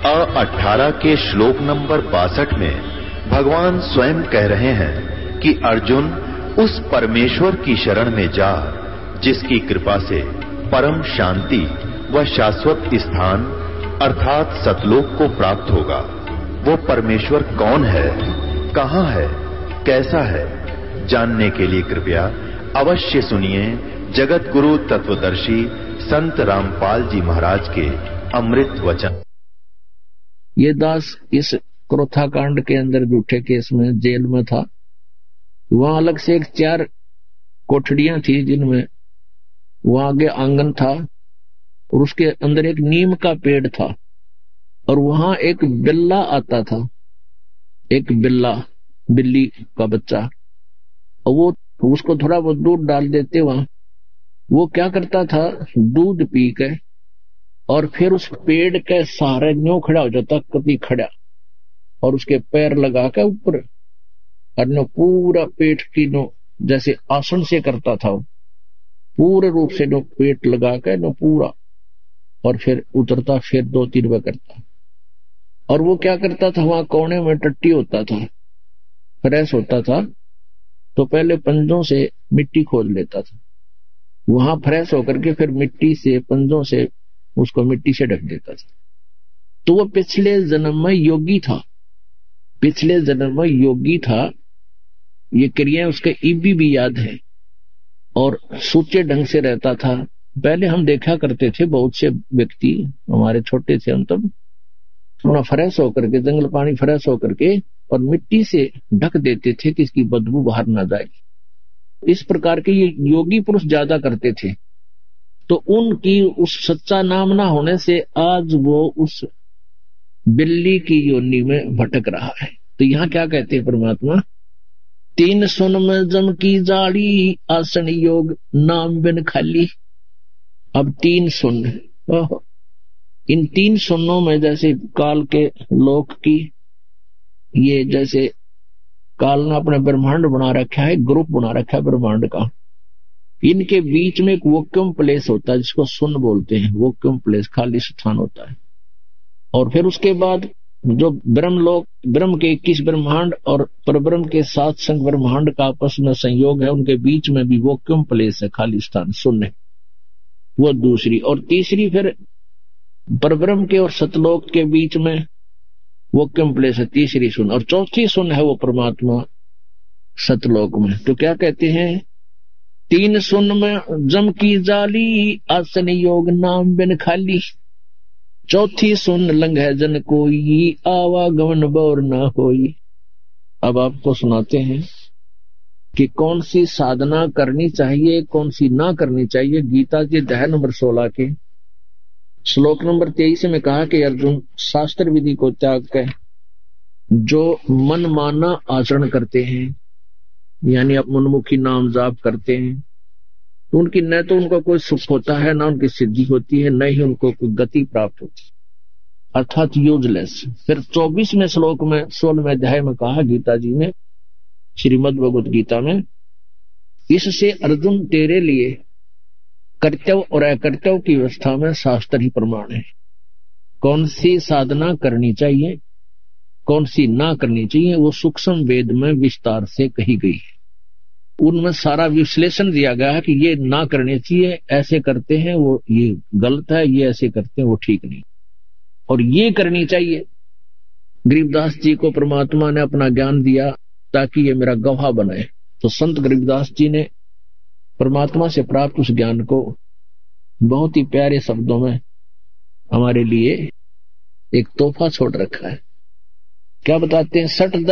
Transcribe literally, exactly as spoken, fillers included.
अ अठारह के श्लोक नंबर बासठ में भगवान स्वयं कह रहे हैं कि अर्जुन उस परमेश्वर की शरण में जा जिसकी कृपा से परम शांति व शाश्वत स्थान अर्थात सतलोक को प्राप्त होगा। वो परमेश्वर कौन है, कहां है, कैसा है, जानने के लिए कृपया अवश्य सुनिए जगत गुरु तत्वदर्शी संत रामपाल जी महाराज के अमृत वचन। ये दास इस क्रोथा कांड के अंदर झूठे केस में जेल में था। वहां अलग से एक चार कोठड़ियां थी जिनमें वहां आगे आंगन था और उसके अंदर एक नीम का पेड़ था और वहां एक बिल्ला आता था, एक बिल्ला, बिल्ली का बच्चा, और वो उसको थोड़ा बहुत दूध डाल देते। वहां वो क्या करता था, दूध पी के और फिर उस पेड़ के सहारे न्यों खड़ा हो जाता, कभी खड़ा, और उसके पैर लगा के ऊपर और नो पूरा पेट की नो जैसे आसन से करता था, पूरे रूप से नो पेट लगा के नो पूरा, और फिर उतरता, फिर दो तीन बार करता। और वो क्या करता था, वहां कोने में टट्टी होता था, फ्रेश होता था, तो पहले पंजों से मिट्टी खोद लेता था, वहां फ्रेश होकर के फिर मिट्टी से पंजों से उसको मिट्टी से ढक देता था। तो वो पिछले जन्म में योगी था, पिछले जन्म में योगी था। ये क्रियाएं उसके इबी भी याद है और सूचे ढंग से रहता था। पहले हम देखा करते थे बहुत से व्यक्ति, हमारे छोटे थे हम तब, थोड़ा फ्रेश होकर के, जंगल पानी फ्रेश होकर के और मिट्टी से ढक देते थे कि इसकी बदबू बाहर ना जाए। इस प्रकार के ये योगी पुरुष ज्यादा करते थे। तो उनकी उस सच्चा नाम ना होने से आज वो उस बिल्ली की योनि में भटक रहा है। तो यहाँ क्या कहते हैं परमात्मा, तीन सुन में जम की जाड़ी, आसन योग नाम बिन खाली। अब तीन सुन, इन तीन सुनों में जैसे काल के लोक की, ये जैसे काल ने अपने ब्रह्मांड बना रखा है, ग्रुप बना रखा है ब्रह्मांड का, इनके बीच में एक वैक्यूम प्लेस होता है जिसको सुन बोलते हैं, वैक्यूम प्लेस, खाली स्थान होता है। और फिर उसके बाद जो ब्रह्म लोक, ब्रह्म के इक्कीस ब्रह्मांड और परब्रह्म के सात संग ब्रह्मांड का आपस में संयोग है, उनके बीच में भी वैक्यूम प्लेस है, खाली स्थान, सुन है, वो दूसरी। और तीसरी फिर परब्रह्म के और सतलोक के बीच में वैक्यूम प्लेस है, तीसरी सुन। और चौथी सुन है वो परमात्मा सतलोक में। तो क्या कहते हैं, तीन सुन में जम की जाली, आसन योग नाम बिन खाली। चौथी सुन लंघ है जन कोई, आवागमन बोर ना होई। अब आपको सुनाते हैं कि कौन सी साधना करनी चाहिए, कौन सी ना करनी चाहिए। गीता के अध्याय नंबर सोलह के श्लोक नंबर तेईस में कहा कि अर्जुन, शास्त्र विधि को त्याग कर जो मन माना आचरण करते हैं, यानी आप मनमुखी नाम जाप करते हैं, तो उनकी न तो उनको कोई सुख होता है, न उनकी सिद्धि होती है, न ही उनको कोई गति प्राप्त होती है, अर्थात यूजलेस। फिर चौबीसवें श्लोक में सोलहवें अध्याय में कहा गीता जी ने, श्रीमद् भगवत गीता में, इससे अर्जुन तेरे लिए कर्तव्य और अकर्तव्य की व्यवस्था में शास्त्र ही प्रमाण है। कौन सी साधना करनी चाहिए, कौन सी ना करनी चाहिए, वो सूक्ष्म वेद में विस्तार से कही गई है। उनमें सारा विश्लेषण दिया गया है कि ये ना करने चाहिए, ऐसे करते हैं वो ये गलत है, ये ऐसे करते हैं वो ठीक नहीं, और ये करनी चाहिए। गरीबदास जी को परमात्मा ने अपना ज्ञान दिया ताकि ये मेरा गवाह बने। तो संत गरीबदास जी ने परमात्मा से प्राप्त उस ज्ञान को बहुत ही प्यारे शब्दों में हमारे लिए एक तोहफा छोड़ रखा है। क्या बताते हैं, सठ